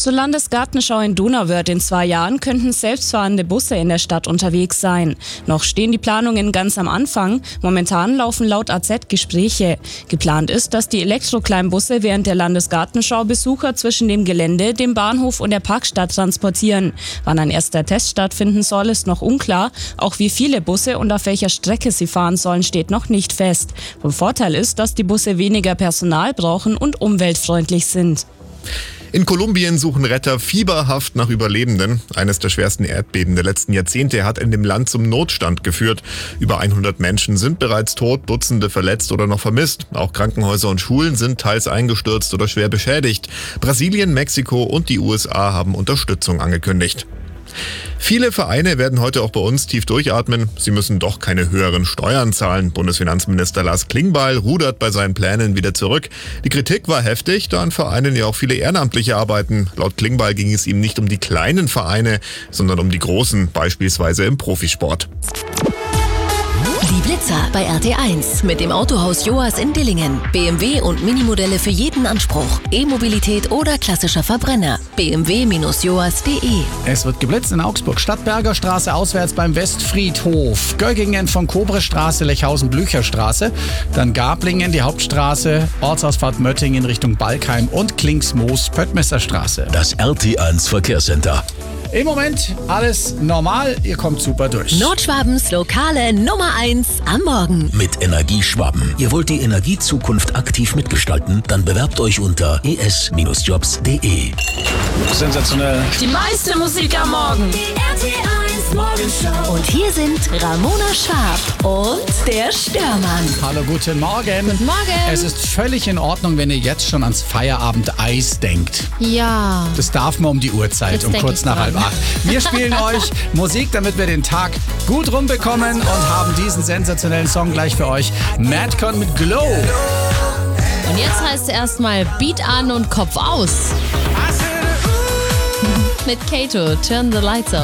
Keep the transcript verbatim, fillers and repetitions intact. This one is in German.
Zur Landesgartenschau in Donauwörth in zwei Jahren könnten selbstfahrende Busse in der Stadt unterwegs sein. Noch stehen die Planungen ganz am Anfang. Momentan laufen laut A Z Gespräche. Geplant ist, dass die Elektrokleinbusse während der Landesgartenschau Besucher zwischen dem Gelände, dem Bahnhof und der Parkstadt transportieren. Wann ein erster Test stattfinden soll, ist noch unklar. Auch wie viele Busse und auf welcher Strecke sie fahren sollen, steht noch nicht fest. Vom Vorteil ist, dass die Busse weniger Personal brauchen und umweltfreundlich sind. In Kolumbien suchen Retter fieberhaft nach Überlebenden. Eines der schwersten Erdbeben der letzten Jahrzehnte hat in dem Land zum Notstand geführt. Über hundert Menschen sind bereits tot, Dutzende verletzt oder noch vermisst. Auch Krankenhäuser und Schulen sind teils eingestürzt oder schwer beschädigt. Brasilien, Mexiko und die U S A haben Unterstützung angekündigt. Viele Vereine werden heute auch bei uns tief durchatmen. Sie müssen doch keine höheren Steuern zahlen. Bundesfinanzminister Lars Klingbeil rudert bei seinen Plänen wieder zurück. Die Kritik war heftig, da an Vereinen ja auch viele Ehrenamtliche arbeiten. Laut Klingbeil ging es ihm nicht um die kleinen Vereine, sondern um die großen, beispielsweise im Profisport. Die Blitzer bei R T eins mit dem Autohaus Joas in Dillingen. B M W und Minimodelle für jeden Anspruch. E-Mobilität oder klassischer Verbrenner. b m w Bindestrich joas Punkt de. Es wird geblitzt in Augsburg. Stadtberger Straße auswärts beim Westfriedhof. Göggingen von Kobrestraße, Lechhausen, Blücherstraße. Dann Gablingen, die Hauptstraße. Ortsausfahrt Möttingen Richtung Balkheim und Klingsmoos, Pöttmesserstraße. Das R T eins Verkehrscenter. Im Moment alles normal. Ihr kommt super durch. Nordschwabens lokale Nummer eins am Morgen. Mit Energieschwaben. Ihr wollt die Energiezukunft aktiv mitgestalten? Dann bewerbt euch unter e s Jobs Punkt de. Sensationell. Die meiste Musik am Morgen. Die R T eins Morgenshow. Und hier sind Ramona Scharf und der Störmann. Hallo, guten Morgen. Guten Morgen. Es ist völlig in Ordnung, wenn ihr jetzt schon ans Feierabend-Eis denkt. Ja. Das darf man um die Uhrzeit, Jetzt um denk kurz ich nach dran. halb acht. Wir spielen euch Musik, damit wir den Tag gut rumbekommen und haben diesen sensationellen Song gleich für euch. Madcon mit Glow. Und jetzt heißt es erstmal Beat an und Kopf aus. Mit Kato, Turn the Lights Off.